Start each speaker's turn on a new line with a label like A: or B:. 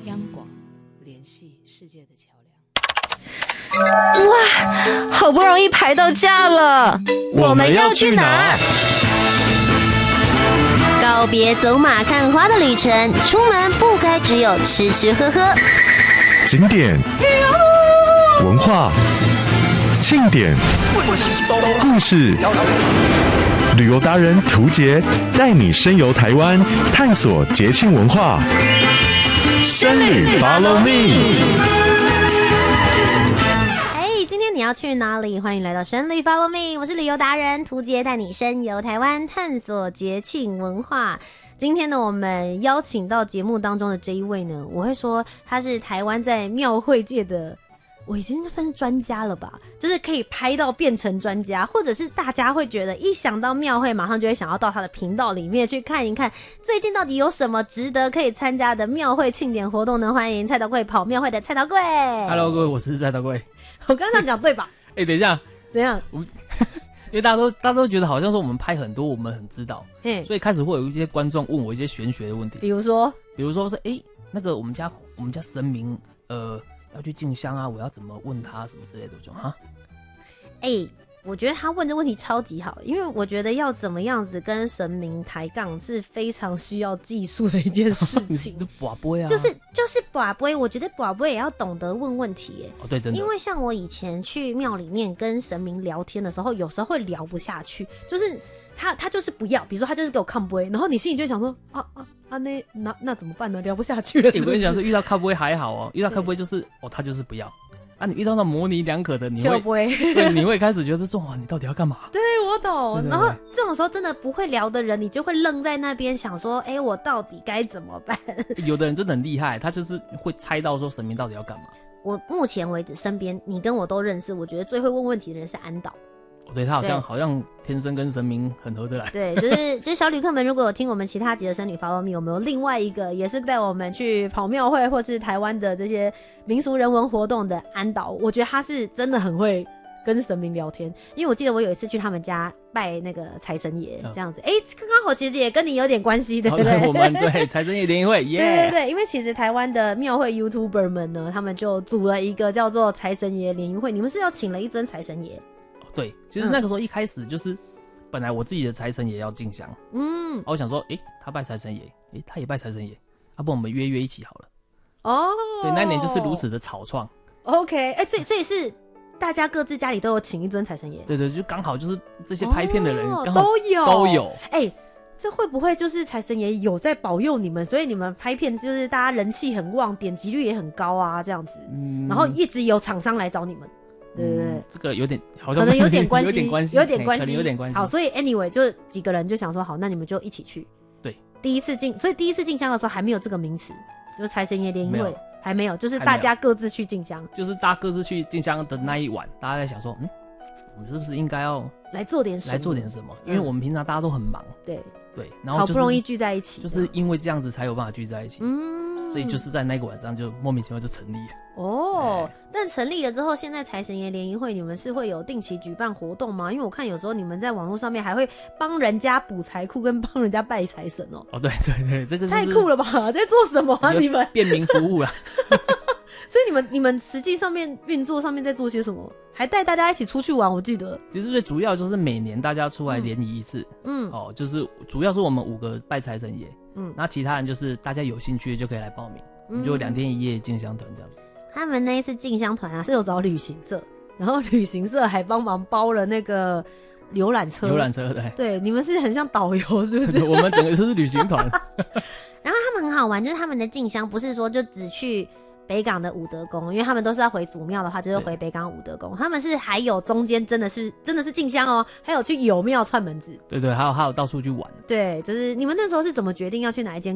A: 央广，联系世界的桥
B: 梁。哇，好不容易排到假了，
C: 我们要去哪？
D: 告别走马看花的旅程，出门不该只有吃吃喝喝。
C: 景点、文化、庆典、故事，旅游达人涂杰带你深游台湾，探索节庆文化。深旅 Follow Me。
D: 今天你要去哪里？欢迎来到深旅 Follow Me， 我是旅游达人涂杰，带你深游台湾，探索节庆文化。今天呢，我们邀请到节目当中的这一位呢，我会说他是台湾在庙会界的，我已经算是专家了吧，就是可以拍到变成专家，或者是大家会觉得一想到庙会马上就会想要到他的频道里面去看一看最近到底有什么值得可以参加的庙会庆典活动呢？欢迎蔡桃贵跑庙会的蔡桃贵。
E: Hello 各位，我是蔡桃贵。
D: 我刚刚讲对吧？
E: 等一下，
D: 怎样？
E: 因为大家都觉得好像说我们拍很多，我们很知道，所以开始会有一些观众问我一些玄学的问题，比如说是那个我们家神明要去进香啊，我要怎么问他什么之类的，我就哈，
D: 我觉得他问这问题超级好，因为我觉得要怎么样子跟神明抬杠是非常需要技术的一件事情。
E: 是拔杯啊，
D: 就是拔杯，我觉得拔杯也要懂得问问题耶。
E: 对，真的。因
D: 为像我以前去庙里面跟神明聊天的时候，有时候会聊不下去，就是他就是不要，比如说他就是给我看杯，然后你心里就会想说那怎么办呢？聊不下去了是不是。
E: 我跟你讲说，遇到看杯还好哦，遇到看杯就是他就是不要。你遇到那模棱两可的，你会开始觉得说哇，你到底要干嘛？对，
D: 我懂。对，然后这种时候真的不会聊的人，你就会愣在那边想说，我到底该怎么办？
E: 有的人真的很厉害，他就是会猜到说神明到底要干嘛。
D: 我目前为止身边你跟我都认识，我觉得最会问问题的人是安导。
E: 对，他好像天生跟神明很合得来。
D: 对，就是小旅客们，如果有听我们其他集的深旅 Follow Me， 有没有另外一个也是带我们去跑庙会或是台湾的这些民俗人文活动的安导？我觉得他是真的很会跟神明聊天，因为我记得我有一次去他们家拜那个财神爷，这样子，刚刚好其实也跟你有点关系，对不对？
E: 我们对财神爷联谊会，
D: 对，因为其实台湾的庙会 YouTuber 们呢，他们就组了一个叫做财神爷联谊会，你们是要请了一尊财神爷。
E: 对，其实那个时候一开始就是本来我自己的财神爷要进香，我想说他拜财神爷，他也拜财神爷，不然我们约一起好了。对，那一年就是如此的草创。
D: OK， 所以是大家各自家里都有请一尊财神爷。
E: 对，就刚好就是这些拍片的人刚好
D: 都有。这会不会就是财神爷有在保佑你们，所以你们拍片就是大家人气很旺，点击率也很高啊，这样子，然后一直有厂商来找你们。对不对？
E: 这个有点好像
D: 可能有点关系，
E: 有点关系。
D: 好，所以 anyway 就几个人就想说，好，那你们就一起去。
E: 对，
D: 所以第一次进香的时候还没有这个名词，就是财神爷联谊会还没有，就是大家各自去进香，
E: 就是大家各自去进香的那一晚，大家在想说，我们是不是应该要
D: 来做点什么？
E: 因为我们平常大家都很忙，
D: 对，
E: 然后
D: 好不容易聚在一起，
E: 就是因为这样子才有办法聚在一起。所以就是在那个晚上就莫名其妙就成立了。
D: 但成立了之后，现在财神爷联谊会你们是会有定期举办活动吗？因为我看有时候你们在网络上面还会帮人家补财库跟帮人家拜财神哦。
E: 对，这个
D: 太酷了吧！在做什么啊？你们
E: 便民服务啦。
D: 所以你们实际上面运作上面在做些什么？还带大家一起出去玩，我记得。
E: 其实最主要就是每年大家出来联谊一次，就是主要是我们5个拜财神爷，那其他人就是大家有兴趣的就可以来报名，我们就2天1夜进香团这样。
D: 他们那一次进香团是有找旅行社，然后旅行社还帮忙包了那个游览车，对，你们是很像导游是不是？
E: 我们整个是旅行团。
D: 然后他们很好玩，就是他们的进香不是说就只去北港的武德宫，因为他们都是要回祖庙的话，就是回北港武德宫。他们是还有中间真的是进香哦，还有去有庙串门子。
E: 对，还有到处去玩。
D: 对，就是你们那时候是怎么决定要去哪一间